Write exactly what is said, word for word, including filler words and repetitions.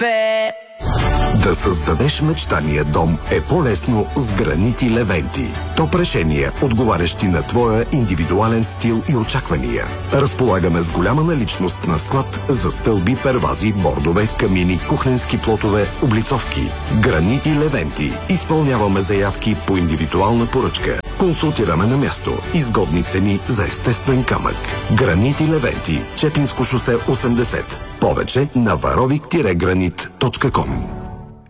Пе. Да създадеш мечтания дом е по-лесно с гранити Левенти. Топ решения, отговарящи на твоя индивидуален стил и очаквания. Разполагаме с голяма наличност на склад за стълби, первази, бордове, камини, кухненски плотове, облицовки. Гранити Левенти. Изпълняваме заявки по индивидуална поръчка. Консултираме на място. Изгодни цени за естествен камък. Гранити Левенти. Чепинско шосе осемдесет. Повече на варовик гранит точка ком.